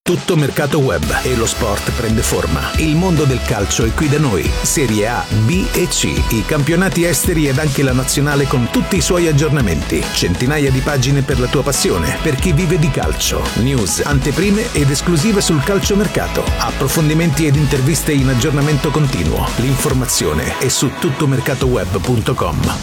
Tutto mercato web e lo sport prende forma. Il mondo del calcio è qui da noi. Serie A, B e C, i campionati esteri ed anche la nazionale con tutti i suoi aggiornamenti. Centinaia di pagine per la tua passione, per chi vive di calcio. News, anteprime ed esclusive sul calciomercato. Approfondimenti ed interviste in aggiornamento continuo. L'informazione è su tuttomercatoweb.com.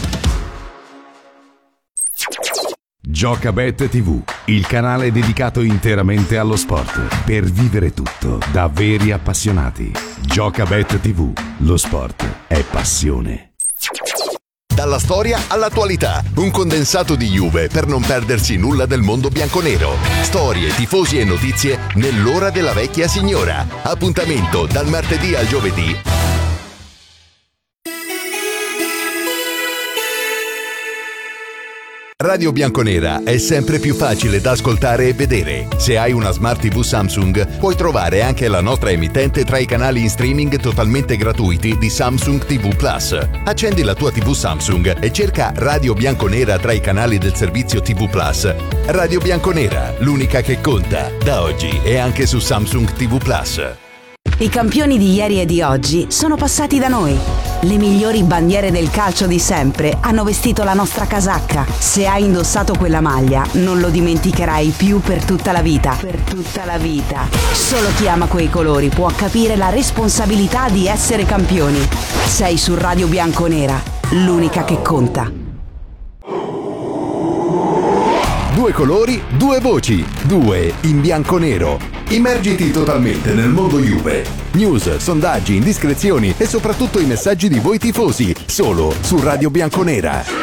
Giocabet TV, il canale dedicato interamente allo sport, per vivere tutto da veri appassionati. Giocabet TV, lo sport è passione. Dalla storia all'attualità, un condensato di Juve per non perdersi nulla del mondo bianconero. Storie, tifosi e notizie nell'ora della vecchia signora. Appuntamento dal martedì al giovedì. Radio Bianconera è sempre più facile da ascoltare e vedere. Se hai una Smart TV Samsung, puoi trovare anche la nostra emittente tra i canali in streaming totalmente gratuiti di Samsung TV Plus. Accendi la tua TV Samsung e cerca Radio Bianconera tra i canali del servizio TV Plus. Radio Bianconera, l'unica che conta, da oggi e anche su Samsung TV Plus. I campioni di ieri e di oggi sono passati da noi. Le migliori bandiere del calcio di sempre hanno vestito la nostra casacca. Se hai indossato quella maglia, non lo dimenticherai più per tutta la vita. Per tutta la vita. Solo chi ama quei colori può capire la responsabilità di essere campioni. Sei su Radio Bianconera, l'unica che conta. Due colori, due voci, due in bianco-nero. Immergiti totalmente nel mondo Juve. News, sondaggi, indiscrezioni e soprattutto i messaggi di voi tifosi, solo su Radio Bianconera.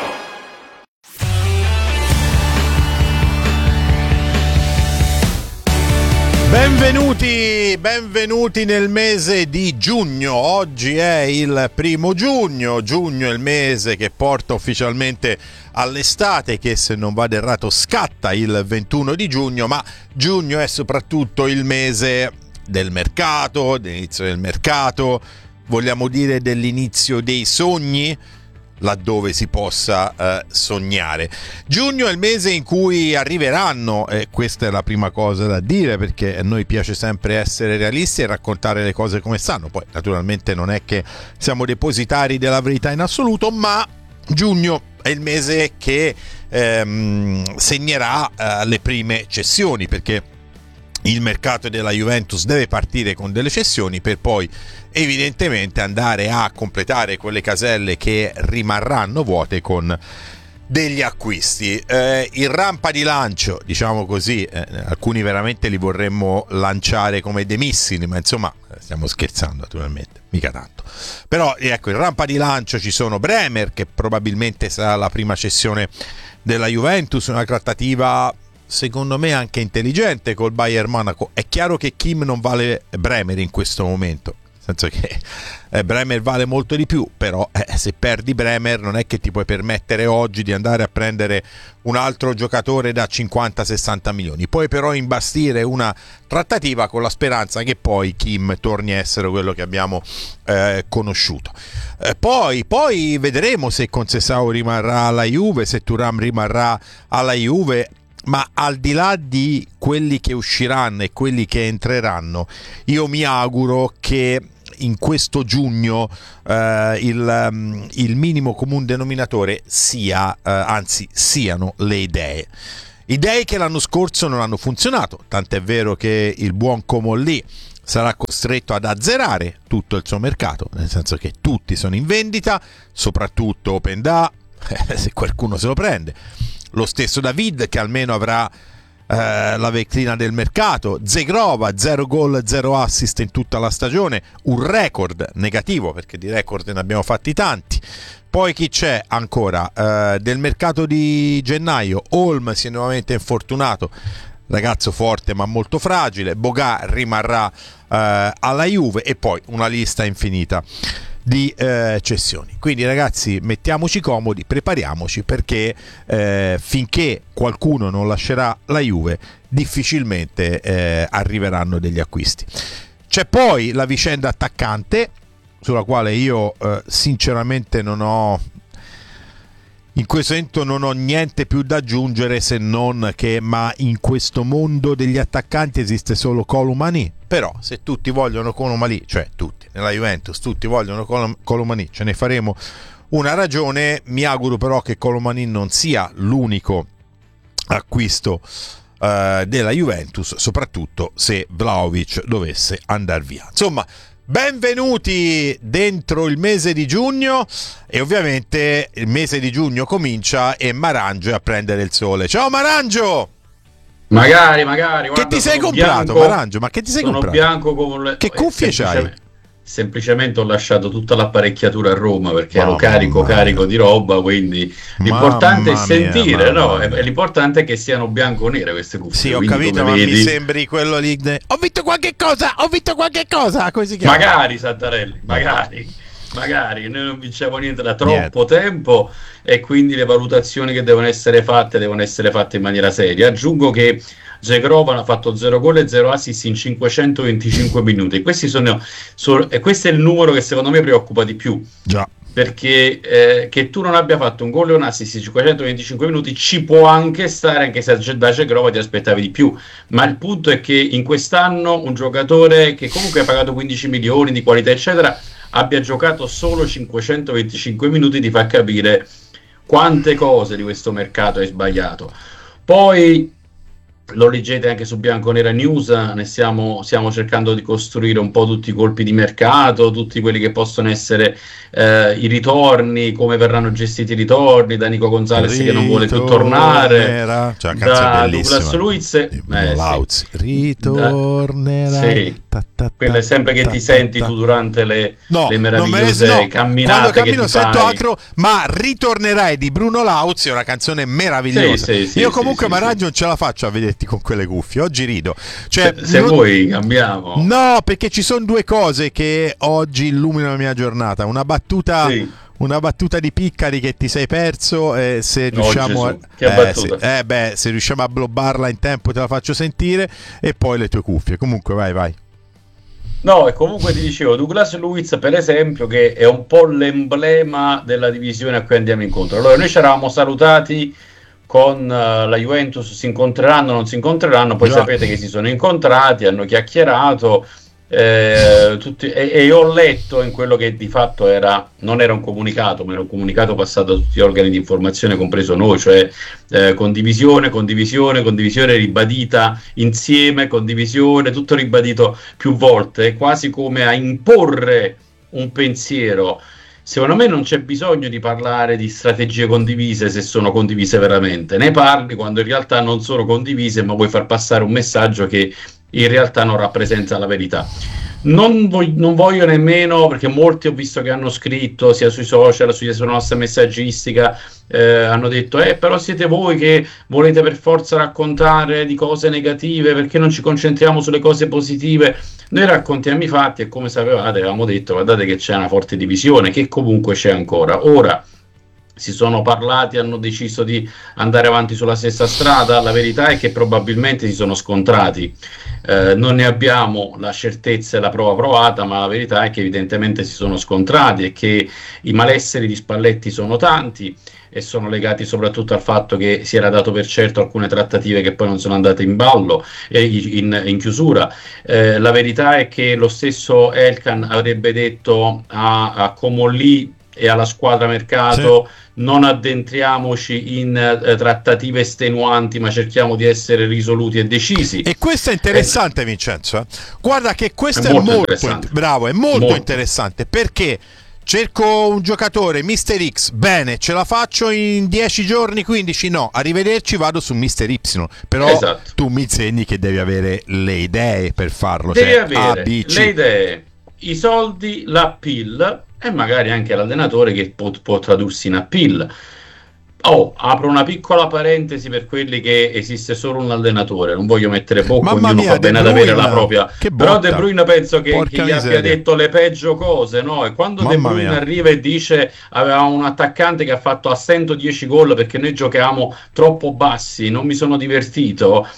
Benvenuti nel mese di giugno. Oggi è il 1° giugno. Giugno è il mese che porta ufficialmente all'estate, che se non vado errato scatta il 21 di giugno, ma giugno è soprattutto il mese del mercato, dell'inizio del mercato, vogliamo dire dell'inizio dei sogni, laddove si possa sognare. Giugno è il mese in cui arriveranno, e questa è la prima cosa da dire, perché a noi piace sempre essere realisti e raccontare le cose come stanno. Poi naturalmente non è che siamo depositari della verità in assoluto, ma giugno è il mese che segnerà le prime cessioni, perché il mercato della Juventus deve partire con delle cessioni per poi evidentemente andare a completare quelle caselle che rimarranno vuote con degli acquisti. In rampa di lancio, diciamo così, alcuni veramente li vorremmo lanciare come dei missili, ma insomma stiamo scherzando naturalmente, mica tanto. Però ecco, in rampa di lancio ci sono Bremer, che probabilmente sarà la prima cessione della Juventus, una trattativa secondo me anche intelligente col Bayern Monaco. È chiaro che Kim non vale Bremer in questo momento, nel senso che Bremer vale molto di più, però se perdi Bremer non è che ti puoi permettere oggi di andare a prendere un altro giocatore da 50-60 milioni. Puoi però imbastire una trattativa con la speranza che poi Kim torni a essere quello che abbiamo conosciuto. Poi vedremo se Conceição rimarrà alla Juve, se Thuram rimarrà alla Juve. Ma al di là di quelli che usciranno e quelli che entreranno, io mi auguro che in questo giugno il minimo comune denominatore siano le idee che l'anno scorso non hanno funzionato, tant'è vero che il buon Comolli sarà costretto ad azzerare tutto il suo mercato, nel senso che tutti sono in vendita, soprattutto Openda, se qualcuno se lo prende. Lo stesso David, che almeno avrà la vetrina del mercato. Zegrova, 0 gol, 0 assist in tutta la stagione, un record negativo, perché di record ne abbiamo fatti tanti. Poi chi c'è ancora? Del mercato di gennaio, Holm si è nuovamente infortunato, ragazzo forte ma molto fragile. Boga rimarrà alla Juve, e poi una lista infinita di cessioni. Quindi ragazzi, mettiamoci comodi, prepariamoci, perché finché qualcuno non lascerà la Juve difficilmente arriveranno degli acquisti. C'è poi la vicenda attaccante, sulla quale io sinceramente non ho In questo momento non ho niente più da aggiungere, se non che ma in questo mondo degli attaccanti esiste solo Colomani. Però se tutti vogliono Colomani, cioè tutti nella Juventus tutti vogliono Colomani, ce ne faremo una ragione. Mi auguro però che Colomani non sia l'unico acquisto della Juventus, soprattutto se Vlahovic dovesse andare via. Insomma, benvenuti dentro il mese di giugno, e ovviamente il mese di giugno comincia e Marangio è a prendere il sole. Ciao Marangio! Magari, guarda, che ti sei comprato, bianco, Marangio? Ma che ti sei comprato? Sono bianco come le... Che cuffie c'hai? Semplicemente ho lasciato tutta l'apparecchiatura a Roma perché ero Mamma carico di roba, quindi l'importante è sentire, mamma mia. L'importante è che siano bianco-nere queste cuffie. Sì, ho quindi, capito, come ma vedi... mi sembri quello lì. Ho vinto qualche cosa, come si chiama? Magari, Santarelli, magari, noi non vinciamo niente da troppo tempo, e quindi le valutazioni che devono essere fatte in maniera seria. Aggiungo che Zegrova ha fatto 0 gol e 0 assist in 525 minuti. Questo è il numero che secondo me preoccupa di più. Già. Perché che tu non abbia fatto un gol e un assist in 525 minuti ci può anche stare, anche se da Zegrova ti aspettavi di più. Ma il punto è che in quest'anno un giocatore che comunque ha pagato 15 milioni di qualità eccetera abbia giocato solo 525 minuti ti fa capire quante cose di questo mercato hai sbagliato. Poi lo leggete anche su Bianconera News, ne stiamo cercando di costruire un po' tutti i colpi di mercato, tutti quelli che possono essere i ritorni, come verranno gestiti i ritorni, da Nico Gonzalez che non vuole più tornare, cioè, da Douglas Luiz, ritornerà, sì. Quella è sempre che ti senti tu durante le meravigliose camminate quando cammino che ti sento fai. Acro, ma ritornerai di Bruno Lauzi è una canzone meravigliosa. Io comunque Maraggio non ce la faccio a vederti con quelle cuffie, oggi rido, cioè, se vuoi cambiamo. No, perché ci sono due cose che oggi illuminano la mia giornata: una battuta di Piccari che ti sei perso, se riusciamo se riusciamo a blobbarla in tempo te la faccio sentire, e poi le tue cuffie. Comunque vai. No, e comunque ti dicevo, Douglas Luiz per esempio, che è un po' l'emblema della divisione a cui andiamo incontro. Allora, noi ci eravamo salutati con la Juventus, si incontreranno, non si incontreranno, poi sapete che si sono incontrati, hanno chiacchierato, tutti, e io ho letto in quello che di fatto non era un comunicato, ma era un comunicato passato a tutti gli organi di informazione, compreso noi, cioè condivisione ribadita insieme, condivisione, tutto ribadito più volte, quasi come a imporre un pensiero. Secondo me non c'è bisogno di parlare di strategie condivise se sono condivise veramente, ne parli quando in realtà non sono condivise, ma vuoi far passare un messaggio che in realtà non rappresenta la verità. Non voglio nemmeno, perché molti ho visto che hanno scritto sia sui social, sulla nostra messaggistica, hanno detto però siete voi che volete per forza raccontare di cose negative, perché non ci concentriamo sulle cose positive. Noi raccontiamo i fatti, e come sapevate avevamo detto guardate che c'è una forte divisione, che comunque c'è ancora. Ora si sono parlati, hanno deciso di andare avanti sulla stessa strada. La verità è che probabilmente si sono scontrati, non ne abbiamo la certezza e la prova provata, ma la verità è che evidentemente si sono scontrati e che i malesseri di Spalletti sono tanti e sono legati soprattutto al fatto che si era dato per certo alcune trattative che poi non sono andate in ballo e in chiusura. La verità è che lo stesso Elkan avrebbe detto a Comolli e alla squadra mercato: non addentriamoci in trattative estenuanti, ma cerchiamo di essere risoluti e decisi. E questo è interessante, Vincenzo. Guarda che questo è molto interessante, perché cerco un giocatore, Mister X, bene, ce la faccio in 10 giorni, 15 no, arrivederci, vado su Mister Y. Però tu mi insegni che devi avere le idee per farlo. Devi avere le idee, i soldi, l'appeal e magari anche l'allenatore che può tradursi in appeal. Apro una piccola parentesi per quelli che esiste solo un allenatore, non voglio mettere bocca, ognuno fa bene ad avere la propria, però De Bruyne penso che gli abbia detto le peggio cose, no? E quando De Bruyne arriva e dice avevamo un attaccante che ha fatto a 110 gol perché noi giocavamo troppo bassi, non mi sono divertito,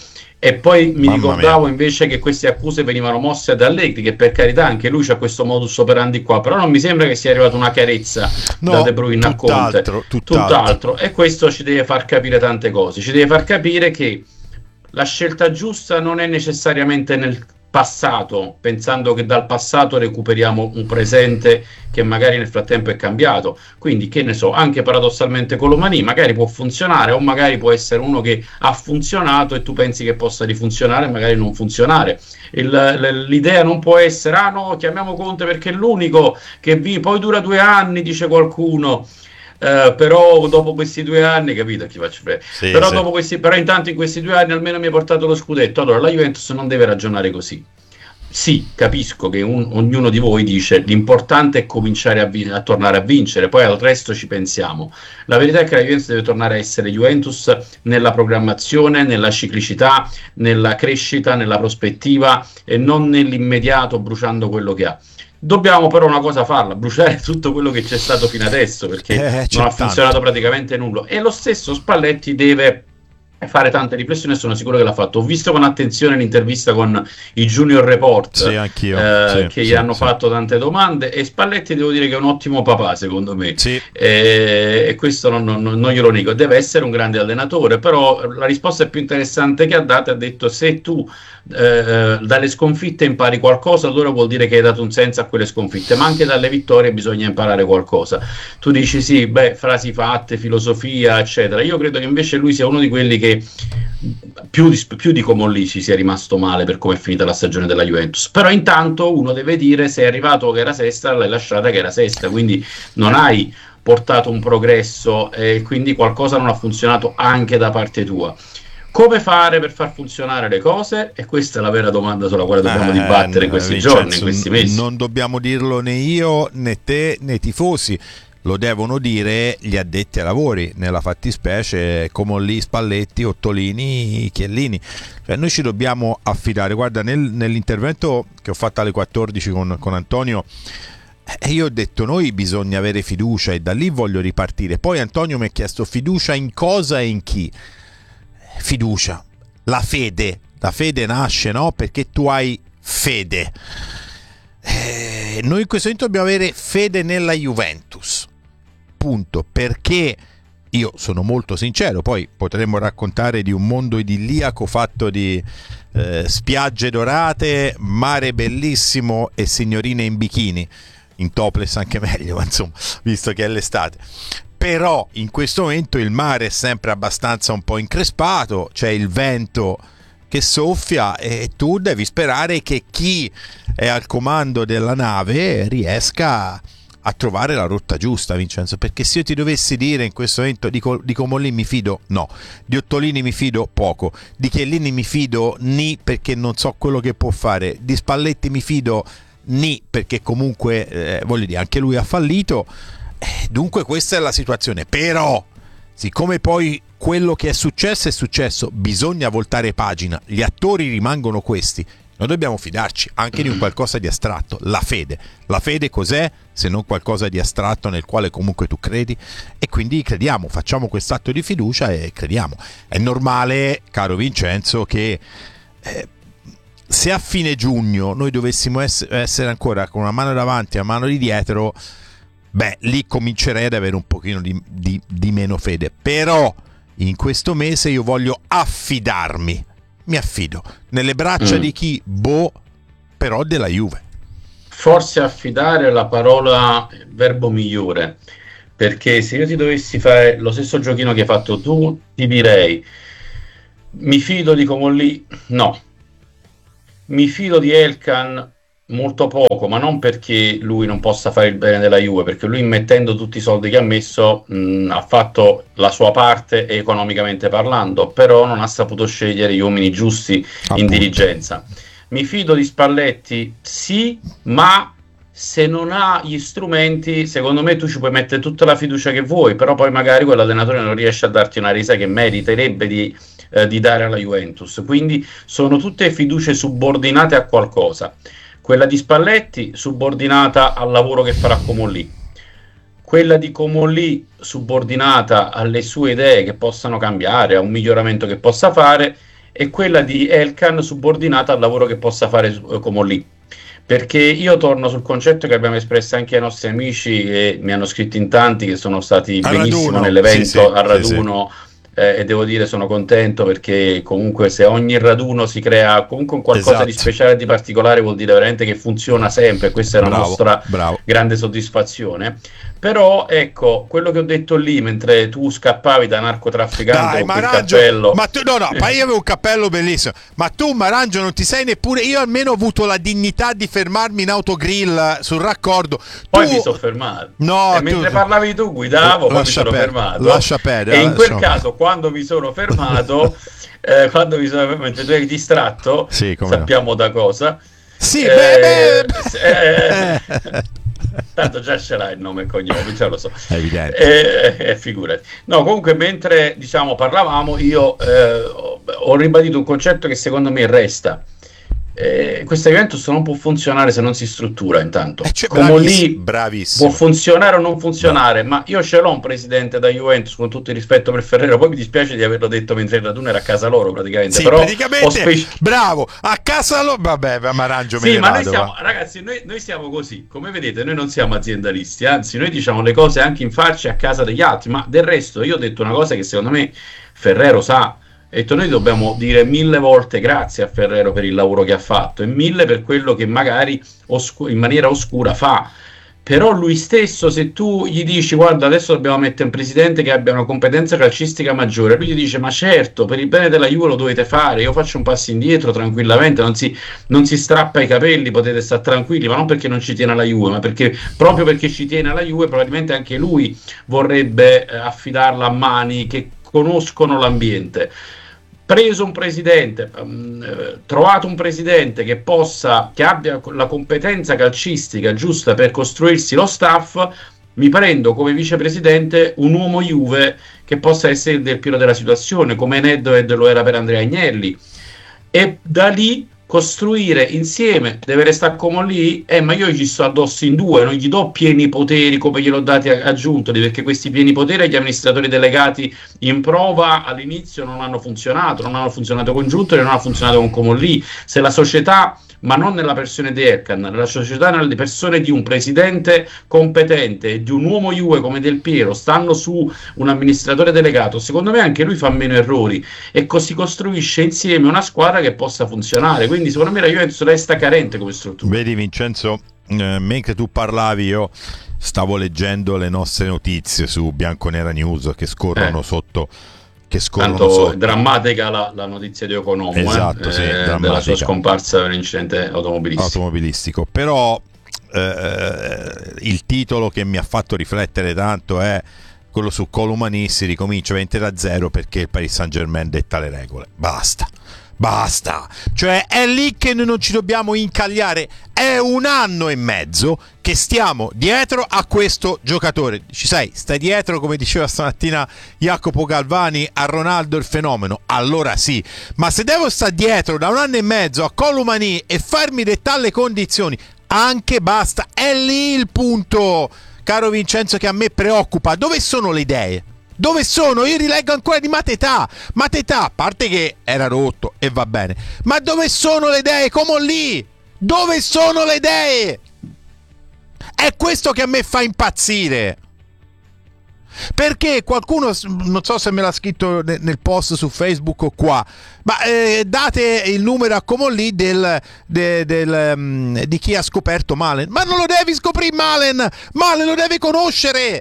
E poi mi Mamma ricordavo mia. invece che queste accuse venivano mosse da Allegri, che per carità anche lui c'ha questo modus operandi qua, però non mi sembra che sia arrivata una chiarezza da No, De Bruyne a Conte, tutt'altro, tutt'altro. tutt'altro. E questo ci deve far capire tante cose, ci deve far capire che la scelta giusta non è necessariamente nel passato, pensando che dal passato recuperiamo un presente che magari nel frattempo è cambiato. Quindi, che ne so, anche paradossalmente con Lomani magari può funzionare, o magari può essere uno che ha funzionato e tu pensi che possa rifunzionare e magari non funzionare. L'idea non può essere: ah no, chiamiamo Conte perché è l'unico che poi dura 2 anni, dice qualcuno. Però dopo questi 2 anni, capito a chi faccio freddo? Sì, Però, sì. però intanto in questi 2 anni almeno mi ha portato lo scudetto. Allora la Juventus non deve ragionare così. Sì, capisco che ognuno di voi dice l'importante è cominciare a tornare a vincere, poi al resto ci pensiamo. La verità è che la Juventus deve tornare a essere Juventus nella programmazione, nella ciclicità, nella crescita, nella prospettiva, e non nell'immediato bruciando quello che ha. Dobbiamo però una cosa farla: bruciare tutto quello che c'è stato fino adesso, perché C'è non ha tanto. funzionato praticamente nulla. E lo stesso Spalletti deve fare tante riflessioni, e sono sicuro che l'ha fatto. Ho visto con attenzione l'intervista con i Junior Report, Sì, anch'io. che gli hanno Sì. fatto tante domande, e Spalletti devo dire che è un ottimo papà, secondo me. Sì. E questo non glielo nego, deve essere un grande allenatore, però la risposta più interessante che ha dato, ha detto: se tu dalle sconfitte impari qualcosa, allora vuol dire che hai dato un senso a quelle sconfitte, ma anche dalle vittorie bisogna imparare qualcosa. Tu dici sì, beh, frasi fatte, filosofia, eccetera. Io credo che invece lui sia uno di quelli che più di Comolli ci sia rimasto male per come è finita la stagione della Juventus. Però intanto uno deve dire: sei arrivato che era sesta, l'hai lasciata che era sesta, quindi non hai portato un progresso, e quindi qualcosa non ha funzionato anche da parte tua. Come fare per far funzionare le cose? E questa è la vera domanda sulla quale dobbiamo dibattere in questi Vincenzo, giorni, in questi mesi. non dobbiamo dirlo né io né te né i tifosi, lo devono dire gli addetti ai lavori, nella fattispecie Comolli, Spalletti, Ottolini, Chiellini. Cioè, noi ci dobbiamo affidare. Guarda, nell'intervento che ho fatto alle 14 con Antonio, io ho detto: noi bisogna avere fiducia, e da lì voglio ripartire. Poi Antonio mi ha chiesto: fiducia in cosa e in chi? Fiducia, la fede nasce, no? Perché tu hai fede. Noi in questo momento dobbiamo avere fede nella Juventus, punto. Perché io sono molto sincero, poi potremmo raccontare di un mondo idilliaco fatto di spiagge dorate, mare bellissimo e signorine in bikini, in topless anche meglio, insomma, visto che è l'estate. Però in questo momento il mare è sempre abbastanza un po' increspato, c'è il vento che soffia, e tu devi sperare che chi è al comando della nave riesca a trovare la rotta giusta, Vincenzo. Perché se io ti dovessi dire in questo momento di Comolli mi fido, no; di Ottolini mi fido, poco; di Chiellini mi fido, ni, perché non so quello che può fare; di Spalletti mi fido, ni, perché comunque voglio dire, anche lui ha fallito. Dunque questa è la situazione. Però siccome poi quello che è successo, bisogna voltare pagina, gli attori rimangono questi, noi dobbiamo fidarci anche di un qualcosa di astratto. La fede cos'è se non qualcosa di astratto nel quale comunque tu credi? E quindi crediamo, facciamo quest'atto di fiducia e crediamo. È normale, caro Vincenzo, che se a fine giugno noi dovessimo essere ancora con una mano davanti e una mano di dietro, beh, lì comincerei ad avere un pochino di meno fede. Però in questo mese io voglio affidarmi, mi affido nelle braccia di chi? Però della Juve. Forse affidare è la parola, il verbo migliore, perché se io ti dovessi fare lo stesso giochino che hai fatto tu, ti direi: mi fido di Comolli? No. Mi fido di Elkan? Molto poco, ma non perché lui non possa fare il bene della Juve, perché lui, mettendo tutti i soldi che ha messo, ha fatto la sua parte economicamente parlando, però non ha saputo scegliere gli uomini giusti in dirigenza. Mi fido di Spalletti? Sì, ma se non ha gli strumenti, secondo me tu ci puoi mettere tutta la fiducia che vuoi, però poi magari quell'allenatore non riesce a darti una risa che meriterebbe di dare alla Juventus. Quindi sono tutte fiducie subordinate a qualcosa. Quella di Spalletti subordinata al lavoro che farà Comolli, quella di Comolli subordinata alle sue idee che possano cambiare, a un miglioramento che possa fare, è quella di Elkan subordinata al lavoro che possa fare Comolli. Perché io torno sul concetto che abbiamo espresso anche ai nostri amici, e mi hanno scritto in tanti che sono stati benissimo nell'evento a raduno. E devo dire sono contento, perché comunque se ogni raduno si crea comunque qualcosa di speciale e di particolare, vuol dire veramente che funziona sempre. Questa è la nostra grande soddisfazione. Però ecco, quello che ho detto lì mentre tu scappavi da narcotrafficante con quel cappello, ma tu, no, ma io avevo un cappello bellissimo, ma tu Marangio non ti sei neppure, io almeno ho avuto la dignità di fermarmi in autogrill sul raccordo, poi mi sono fermato, no, mentre parlavi tu guidavo, poi mi sono fermato, lascia perdere, e in quel caso quando mi sono fermato mentre tu eri distratto, sappiamo da cosa, tanto già ce l'hai il nome e cognome, già lo so, è evidente, figurati. No, comunque mentre diciamo parlavamo io ho ribadito un concetto che secondo me resta. Questo evento non può funzionare se non si struttura intanto, come lì bravissimo. Può funzionare o non funzionare, ma io ce l'ho un presidente da Juventus, con tutto il rispetto per Ferrero, poi mi dispiace di averlo detto mentre il raduno era a casa loro praticamente, però praticamente bravo, a casa loro, vabbè, ma Marangio me ne ma vado, noi siamo, ragazzi, noi siamo così, come vedete noi non siamo aziendalisti, anzi noi diciamo le cose anche in faccia a casa degli altri, ma del resto io ho detto una cosa che secondo me Ferrero sa. E noi dobbiamo dire 1000 volte grazie a Ferrero per il lavoro che ha fatto e 1000 per quello che magari in maniera oscura fa. Però lui stesso, se tu gli dici guarda adesso dobbiamo mettere un presidente che abbia una competenza calcistica maggiore, lui gli dice ma certo, per il bene della Juve lo dovete fare, io faccio un passo indietro tranquillamente, non si strappa i capelli, potete stare tranquilli, ma non perché non ci tiene alla Juve, ma perché proprio perché ci tiene alla Juve probabilmente anche lui vorrebbe affidarla a mani che conoscono l'ambiente. Preso un presidente, trovato un presidente che abbia la competenza calcistica giusta per costruirsi lo staff, mi prendo come vicepresidente un uomo Juve che possa essere del Piero della situazione, come Nedved lo era per Andrea Agnelli, e da lì costruire insieme. Deve restare come lì, ma io ci sto addosso in due, non gli do pieni poteri come gliel'ho dati a Giuntoli, perché questi pieni poteri agli amministratori delegati in prova all'inizio non hanno funzionato con Giuntoli, non hanno funzionato con Comolli. Se la società, ma non nella persona di Elkan, la società nelle persone di un presidente competente e di un uomo Juve come Del Piero stanno su un amministratore delegato, secondo me anche lui fa meno errori e così costruisce insieme una squadra che possa funzionare. Quindi secondo me la Juventus resta carente come struttura. Vedi Vincenzo, mentre tu parlavi io stavo leggendo le nostre notizie su Bianconera News che scorrono sotto. Tanto drammatica la notizia di Okonomo, esatto, della sua scomparsa per incidente automobilistico. Però il titolo che mi ha fatto riflettere tanto è quello su Colomani. Si ricomincia 20-0 perché il Paris Saint-Germain detta le regole. Basta, cioè è lì che noi non ci dobbiamo incagliare. È 1 anno e mezzo che stiamo dietro a questo giocatore. Stai dietro, come diceva stamattina Jacopo Galvani, a Ronaldo il fenomeno, allora sì, ma se devo stare dietro da 1 anno e mezzo a Colomani e farmi dettare le condizioni, anche basta. È lì il punto, caro Vincenzo, che a me preoccupa. Dove sono le idee? Dove sono? Io rileggo ancora di Matetà, a parte che era rotto e va bene, ma dove sono le idee? Come lì? Dove sono le idee? È questo che a me fa impazzire, perché qualcuno, non so se me l'ha scritto nel post su Facebook o qua, ma date il numero a Comolli di chi ha scoperto Malen. Ma non lo devi scoprire Malen lo deve conoscere.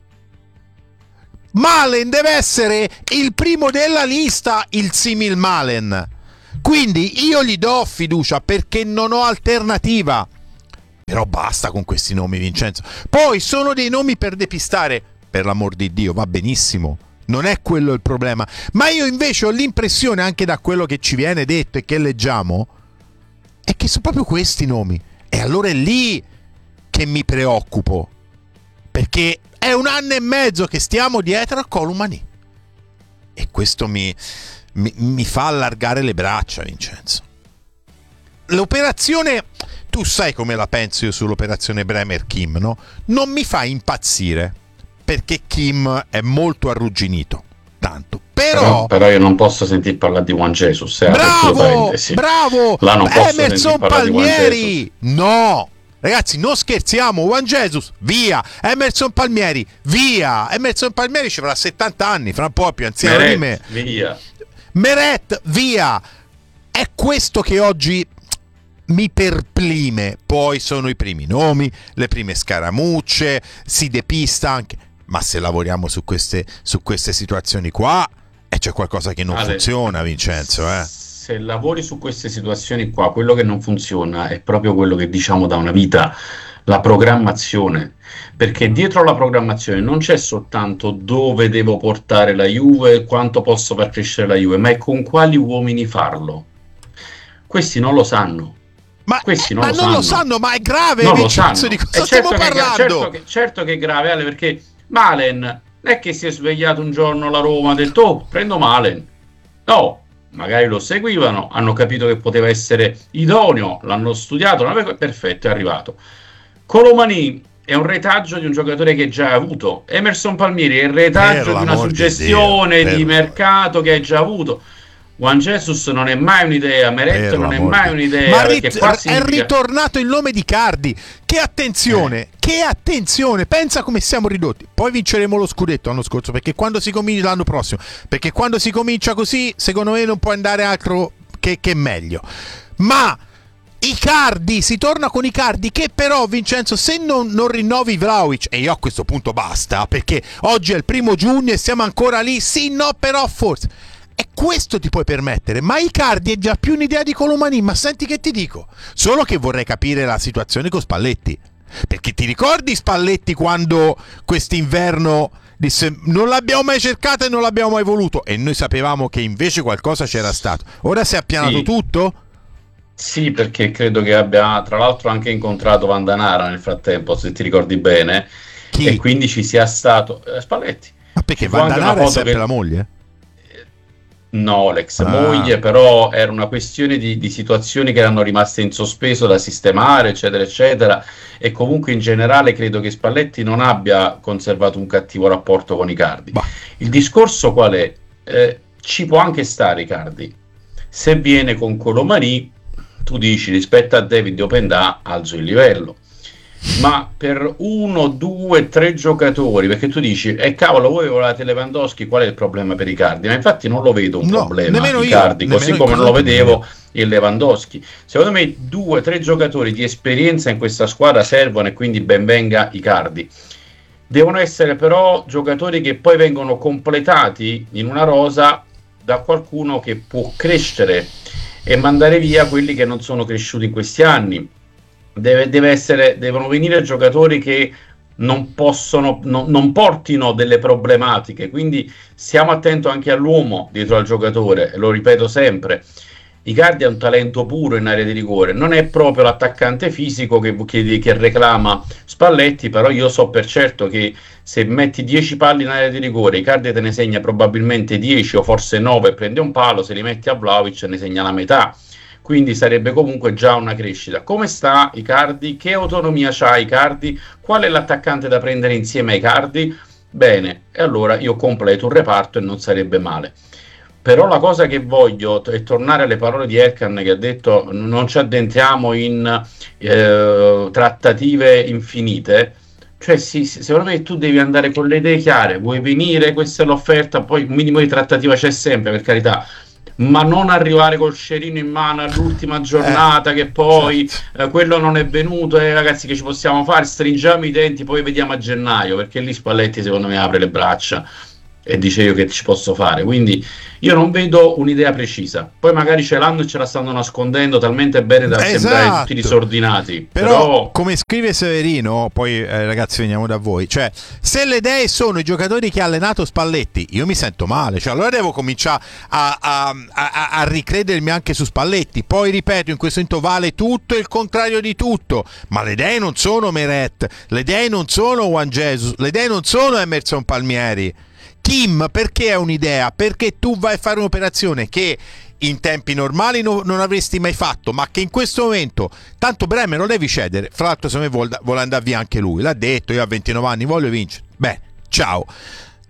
Malen deve essere il primo della lista, il simil Malen. Quindi io gli do fiducia perché non ho alternativa. Però basta con questi nomi, Vincenzo. Poi sono dei nomi per depistare, per l'amor di Dio, va benissimo. Non è quello il problema. Ma io invece ho l'impressione, anche da quello che ci viene detto e che leggiamo, è che sono proprio questi nomi. E allora è lì che mi preoccupo. Perché è 1 anno e mezzo che stiamo dietro a Colomani e questo mi fa allargare le braccia, Vincenzo. L'operazione, tu sai come la penso io sull'operazione Bremer-Kim, no? Non mi fa impazzire perché Kim è molto arrugginito, tanto, Però io non posso sentir parlare di Juan Jesus. Bravo! Là non posso Emerson Palmieri! No! Ragazzi, non scherziamo. Juan Jesus, via. Emerson Palmieri, via. Emerson Palmieri ci avrà 70 anni, fra un po' più anziano di me. Via. Meret, via. È questo che oggi mi perplime. Poi sono i primi nomi, le prime scaramucce, si depista anche. Ma se lavoriamo su queste situazioni qua, c'è qualcosa che non funziona, Vincenzo. Se lavori su queste situazioni qua, quello che non funziona è proprio quello che diciamo da una vita, la programmazione. Perché dietro la programmazione non c'è soltanto dove devo portare la Juve, quanto posso far crescere la Juve, ma è con quali uomini farlo. Questi non lo sanno. Ma non lo sanno, ma è grave, non Vincenzo, di cosa stiamo parlando? Certo che è grave, Ale, perché Malen non è che si è svegliato un giorno la Roma, ha detto prendo Malen. No, magari lo seguivano, hanno capito che poteva essere idoneo, l'hanno studiato, perfetto, è arrivato. Colomani è un retaggio di un giocatore che già ha avuto. Emerson Palmieri è il retaggio di una suggestione di mercato che hai già avuto. Juan Jesus non è mai un'idea, Meret non è mai un'idea. Ma è ritornato il nome di Cardi. Che attenzione, pensa come siamo ridotti. Poi vinceremo lo scudetto l'anno scorso, perché quando si comincia l'anno prossimo, perché quando si comincia così, secondo me non può andare altro che meglio. Ma Icardi, si torna con Icardi, che però, Vincenzo, se non rinnovi Vlahovic, e io a questo punto basta, perché oggi è il 1 giugno e siamo ancora lì, sì, no, però forse. E questo ti puoi permettere, ma Icardi è già più un'idea di Colomani, ma senti che ti dico, solo che vorrei capire la situazione con Spalletti, perché ti ricordi Spalletti quando quest'inverno disse non l'abbiamo mai cercato e non l'abbiamo mai voluto, e noi sapevamo che invece qualcosa c'era stato. Ora si è appianato tutto? Sì, perché credo che abbia tra l'altro anche incontrato Vandanara nel frattempo, se ti ricordi bene. Chi? E quindi ci sia stato Spalletti. Ma perché Vandanara è sempre la moglie? No, l'ex moglie, però era una questione di situazioni che erano rimaste in sospeso da sistemare, eccetera, eccetera, e comunque in generale credo che Spalletti non abbia conservato un cattivo rapporto con Icardi. Il discorso qual è? Ci può anche stare Icardi. Se viene con Colomani, tu dici rispetto a David Openda alzo il livello. Ma per 1, 2, 3 giocatori, perché tu dici cavolo, voi volevate Lewandowski, qual è il problema per Icardi? Ma infatti non lo vedo un problema Icardi, così come non lo vedevo il Lewandowski. Secondo me 2, 3 giocatori di esperienza in questa squadra servono, e quindi ben venga Icardi. Devono essere però giocatori che poi vengono completati in una rosa da qualcuno che può crescere e mandare via quelli che non sono cresciuti in questi anni. Devono venire giocatori che non portino delle problematiche, quindi stiamo attenti anche all'uomo dietro al giocatore, lo ripeto sempre. Icardi ha un talento puro in area di rigore, non è proprio l'attaccante fisico che reclama Spalletti, però io so per certo che se metti 10 palli in area di rigore, Icardi te ne segna probabilmente 10 o forse 9 e prende un palo, se li metti a Vlahovic ne segna la metà. Quindi sarebbe comunque già una crescita. Come sta Icardi? Che autonomia c'ha Icardi? Qual è l'attaccante da prendere insieme a Icardi? Bene, e allora io completo un reparto e non sarebbe male. Però la cosa che voglio è tornare alle parole di Elkan, che ha detto non ci addentriamo in trattative infinite. Cioè secondo me tu devi andare con le idee chiare, vuoi venire, questa è l'offerta, poi un minimo di trattativa c'è sempre, per carità, ma non arrivare col scerino in mano all'ultima giornata che poi quello non è venuto, ragazzi, che ci possiamo fare, stringiamo i denti, poi vediamo a gennaio, perché lì Spalletti secondo me apre le braccia e dice io che ci posso fare. Quindi io non vedo un'idea precisa, poi magari ce l'hanno e ce la stanno nascondendo talmente bene da sembrare tutti disordinati. Però come scrive Severino, poi ragazzi veniamo da voi, cioè se le idee sono i giocatori che ha allenato Spalletti, io mi sento male, cioè allora devo cominciare a ricredermi anche su Spalletti. Poi ripeto, in questo momento vale tutto e il contrario di tutto, ma le idee non sono Meret, le idee non sono Juan Jesus, le idee non sono Emerson Palmieri. Kim, perché è un'idea? Perché tu vai a fare un'operazione che in tempi normali non avresti mai fatto, ma che in questo momento tanto Bremer lo devi cedere. Fra l'altro secondo me vuole andare via anche lui, l'ha detto, io a 29 anni voglio vincere. Beh, ciao.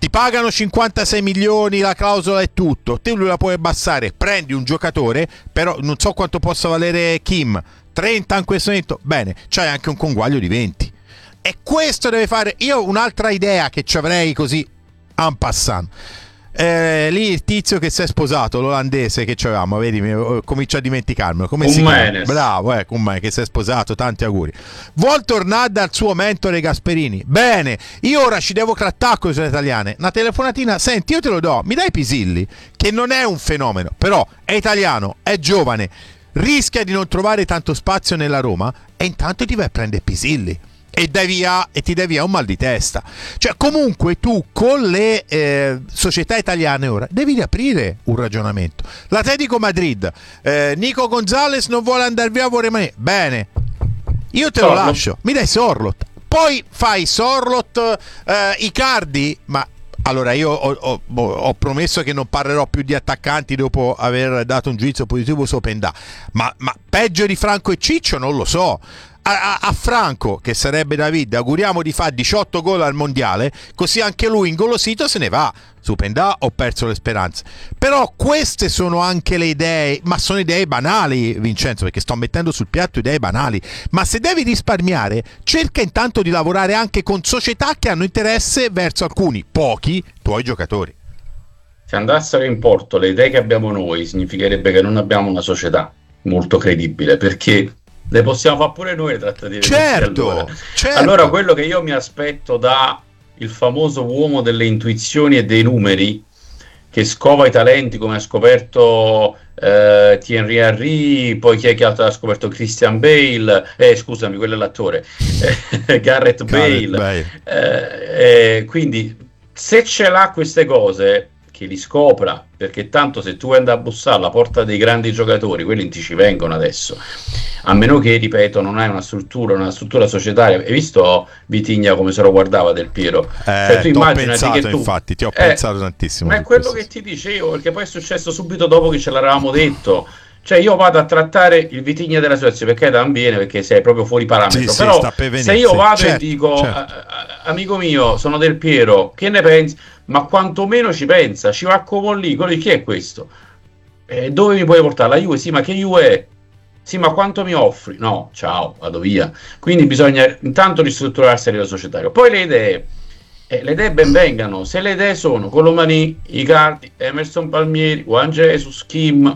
ti pagano 56 milioni, la clausola è tutto, te lui la puoi abbassare, prendi un giocatore, però non so quanto possa valere Kim, 30 in questo momento, bene, c'hai anche un conguaglio di 20. E questo deve fare. Io un'altra idea che ci avrei così en passant. Lì il tizio che si è sposato, l'olandese che avevamo, vedi, comincio a dimenticarmelo. Come si chiama? Bravo, che si è sposato, tanti auguri. Vuol tornare dal suo mentore Gasperini. Bene, io ora ci devo trattare con le sue italiane. Una telefonatina, senti, io te lo do, mi dai Pisilli, che non è un fenomeno, però è italiano, è giovane, rischia di non trovare tanto spazio nella Roma, e intanto ti vai a prendere Pisilli. E ti dai via un mal di testa. Cioè, comunque tu con le società italiane ora devi riaprire un ragionamento. L'Atletico Madrid, Nico Gonzalez non vuole andare via, vuole rimanere. Bene, io te lo lascio, mi dai Sorloth, poi fai Sorloth, Icardi. Ma allora io ho promesso che non parlerò più di attaccanti dopo aver dato un giudizio positivo su Openda, ma peggio di Franco e Ciccio non lo so. A Franco, che sarebbe David, auguriamo di fare 18 gol al mondiale, così anche lui ingolosito se ne va. Su Pendà ho perso le speranze. Però queste sono anche le idee, ma sono idee banali, Vincenzo, perché sto mettendo sul piatto idee banali. Ma se devi risparmiare, cerca intanto di lavorare anche con società che hanno interesse verso alcuni, pochi, tuoi giocatori. Se andassero in porto le idee che abbiamo noi, significherebbe che non abbiamo una società molto credibile, perché le possiamo fare pure noi le trattative. Certo. Allora quello che io mi aspetto da il famoso uomo delle intuizioni e dei numeri, che scova i talenti come ha scoperto Thierry Henry, poi chi è che altro ha scoperto? Christian Bale, scusami, quello è l'attore, Gareth Bale. Quindi se ce l'ha queste cose, che li scopra, perché tanto se tu andai a bussare alla porta dei grandi giocatori, quelli ti ci vengono adesso, a meno che, ripeto, non hai una struttura societaria. Hai visto Vitigna come se lo guardava Del Piero? Cioè, tu immaginati che tu, infatti ti ho pensato tantissimo, ma è quello che ti dicevo, perché poi è successo subito dopo che ce l'avevamo detto. Cioè io vado a trattare il Vitigna della situazione, perché non viene, perché sei proprio fuori parametro, però se io vado e dico amico mio, sono Del Piero, che ne pensi? Ma quantomeno ci pensa, ci va come lì, chi è questo? Dove mi puoi portare? La Juve? Sì, ma che Juve è? Sì, ma quanto mi offri? No, ciao, vado via. Quindi bisogna intanto ristrutturarsi a livello societario. Poi le idee ben vengano. Se le idee sono Colomani, Icardi, Emerson Palmieri, Juan Jesus, Kim,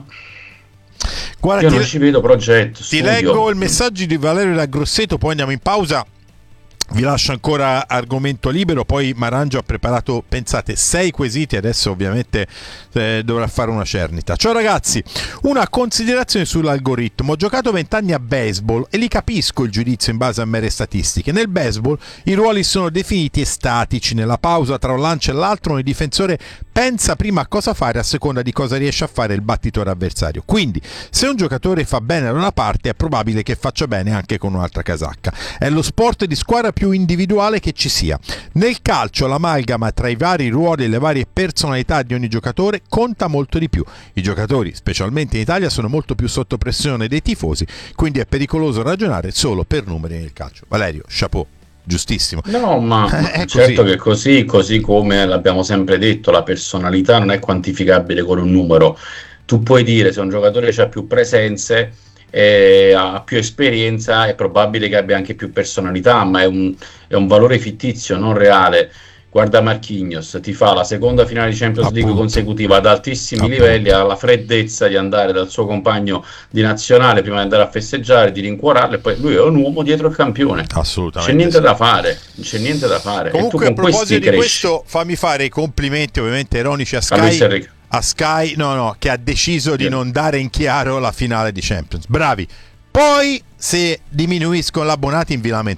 guarda, io non ci vedo progetto. Ti leggo il messaggio di Valerio da Grosseto, poi andiamo in pausa. Vi lascio ancora argomento libero, poi Marangio ha preparato, pensate, 6 quesiti, adesso ovviamente dovrà fare una cernita. Ciao ragazzi, una considerazione sull'algoritmo. Ho giocato 20 anni a baseball e li capisco il giudizio in base a mere statistiche. Nel baseball i ruoli sono definiti e statici, nella pausa tra un lancio e l'altro il difensore pensa prima a cosa fare a seconda di cosa riesce a fare il battitore avversario. Quindi se un giocatore fa bene da una parte è probabile che faccia bene anche con un'altra casacca. È lo sport di squadra più individuale che ci sia. Nel calcio l'amalgama tra i vari ruoli e le varie personalità di ogni giocatore conta molto di più. I giocatori, specialmente in Italia, sono molto più sotto pressione dei tifosi, quindi è pericoloso ragionare solo per numeri nel calcio. Valerio, chapeau. Giustissimo. No, ma certo che così come l'abbiamo sempre detto, la personalità non è quantificabile con un numero. Tu puoi dire, se un giocatore ha più presenze, ha più esperienza, è probabile che abbia anche più personalità, ma è un valore fittizio, non reale. Guarda Marquinhos, ti fa la seconda finale di Champions League consecutiva ad altissimi livelli, ha la freddezza di andare dal suo compagno di nazionale prima di andare a festeggiare, di rincuorarlo, e poi lui è un uomo dietro il campione. Assolutamente. C'è niente da fare, non c'è niente da fare. Comunque, e tu a proposito di questo, fammi fare i complimenti ovviamente ironici a Sky, che ha deciso di non dare in chiaro la finale di Champions. Bravi. Poi se diminuiscono l'abbonati in vi lamentate.